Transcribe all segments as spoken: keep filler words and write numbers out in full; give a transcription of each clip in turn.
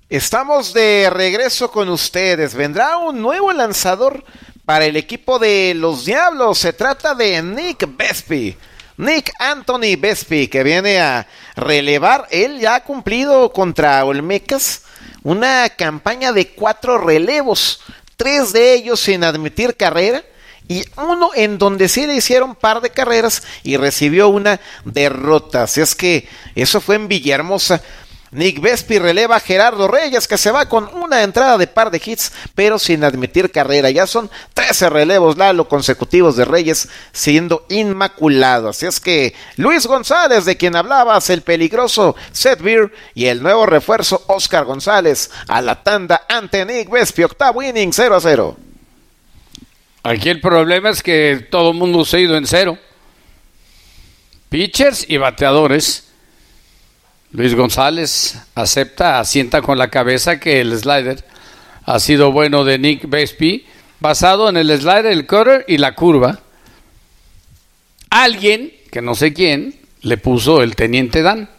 Estamos de regreso con ustedes. Vendrá un nuevo lanzador para el equipo de los Diablos. Se trata de Nick Vespi. Nick Anthony Vespi, que viene a relevar. Él ya ha cumplido contra Olmecas una campaña de cuatro relevos. Tres de ellos sin admitir carrera. Y uno en donde sí le hicieron par de carreras y recibió una derrota. Así es que eso fue en Villahermosa. Nick Vespi releva a Gerardo Reyes, que se va con una entrada de par de hits, pero sin admitir carrera. Ya son trece relevos, Lalo, consecutivos de Reyes, siendo inmaculado. Así es que Luis González, de quien hablabas, el peligroso Seth Beer, y el nuevo refuerzo Oscar González a la tanda ante Nick Vespi. Octavo inning, cero a cero. Aquí el problema es que todo el mundo se ha ido en cero. Pitchers y bateadores. Luis González acepta, asienta con la cabeza que el slider ha sido bueno de Nick Vespi, basado en el slider, el cutter y la curva. Alguien, que no sé quién, le puso el Teniente Dan.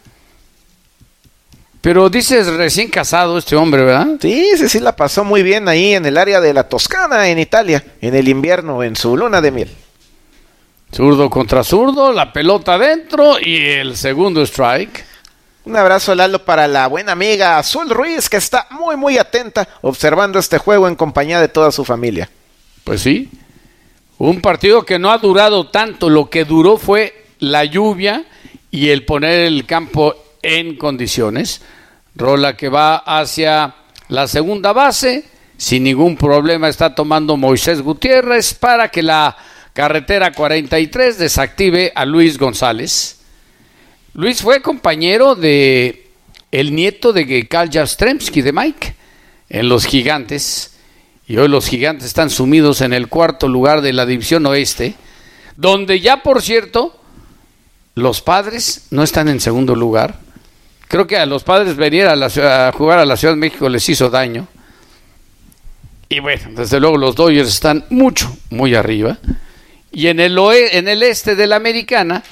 Pero dices recién casado este hombre, ¿verdad? Sí, sí, sí, la pasó muy bien ahí en el área de la Toscana, en Italia, en el invierno, en su luna de miel. Zurdo contra zurdo, la pelota adentro y el segundo strike. Un abrazo, Lalo, para la buena amiga Azul Ruiz, que está muy, muy atenta observando este juego en compañía de toda su familia. Pues sí, un partido que no ha durado tanto. Lo que duró fue la lluvia y el poner el campo en condiciones. Rola que va hacia la segunda base, sin ningún problema está tomando Moisés Gutiérrez para que la carretera cuarenta y tres desactive a Luis González. Luis fue compañero de el nieto de Carl Jastrzemski, de Mike, en los Gigantes, y hoy los Gigantes están sumidos en el cuarto lugar de la División Oeste, donde ya, por cierto, los Padres no están en segundo lugar. Creo que a los Padres venir a, la, a jugar a la Ciudad de México les hizo daño. Y bueno, desde luego los Dodgers están mucho, muy arriba. Y en el, oe, en el este de la Americana,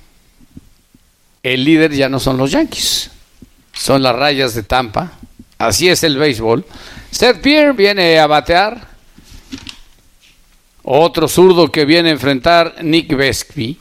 el líder ya no son los Yankees, son las Rayas de Tampa. Así es el béisbol. Seth Beer viene a batear. Otro zurdo que viene a enfrentar Nick Vespi.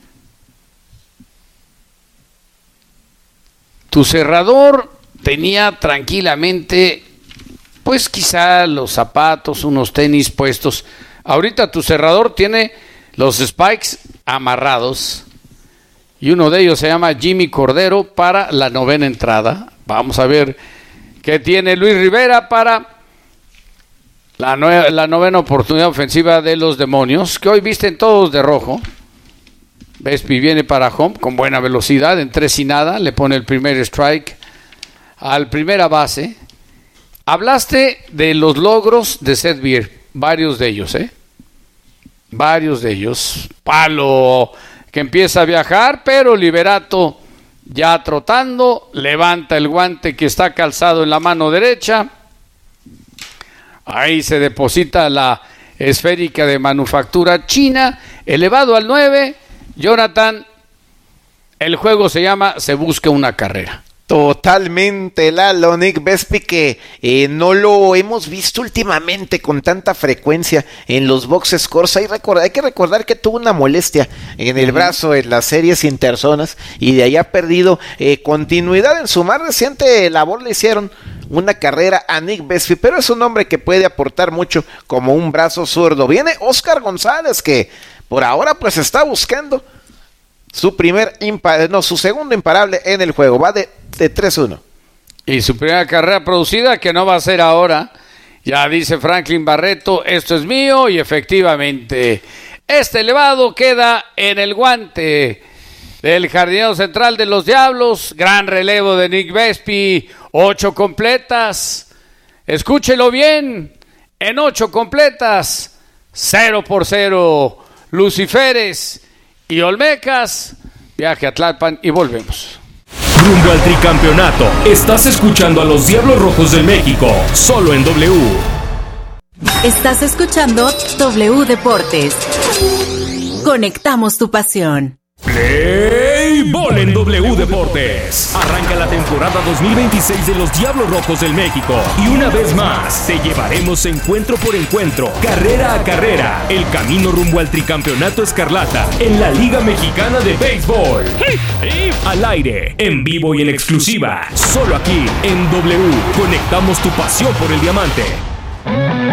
Tu cerrador tenía tranquilamente, pues quizá los zapatos, unos tenis puestos. Ahorita tu cerrador tiene los spikes amarrados. Y uno de ellos se llama Jimmy Cordero para la novena entrada. Vamos a ver qué tiene Luis Rivera para la, nue- la novena oportunidad ofensiva de los Demonios, que hoy visten todos de rojo. Vespi viene para home con buena velocidad, en tres y nada. Le pone el primer strike al primera base. Hablaste de los logros de Seth Beer, varios de ellos, ¿eh? Varios de ellos. Palo que empieza a viajar, pero Liberato ya trotando, levanta el guante que está calzado en la mano derecha. Ahí se deposita la esférica de manufactura china, elevado al nueve. Jonathan, el juego se llama Se busca una carrera. Totalmente, Lalo. Nick Vespi, que eh, no lo hemos visto últimamente con tanta frecuencia en los box scores. Hay, record- hay que recordar que tuvo una molestia en el uh-huh. brazo en las series interzonas y de ahí ha perdido eh, continuidad. En su más reciente labor le hicieron una carrera a Nick Vespi, pero es un hombre que puede aportar mucho como un brazo zurdo. Viene Oscar González, que por ahora pues está buscando su primer impa- no, su segundo imparable en el juego. Va de, de tres uno. Y su primera carrera producida, que no va a ser ahora. Ya dice Franklin Barreto, esto es mío, y efectivamente este elevado queda en el guante del jardinero central de los Diablos. Gran relevo de Nick Vespi, ocho completas. Escúchelo bien, en ocho completas, cero por cero. Luciferes y Olmecas, viaje a Tlalpan y volvemos. Rumbo al tricampeonato. Estás escuchando a los Diablos Rojos del México, solo en W. Estás escuchando W Deportes. Conectamos tu pasión. Play Béisbol en W Deportes. Arranca la temporada dos mil veintiséis de los Diablos Rojos del México. Y una vez más, te llevaremos encuentro por encuentro, carrera a carrera, el camino rumbo al tricampeonato escarlata en la Liga Mexicana de Béisbol. Al aire, en vivo y en exclusiva, solo aquí en W. Conectamos tu pasión por el diamante.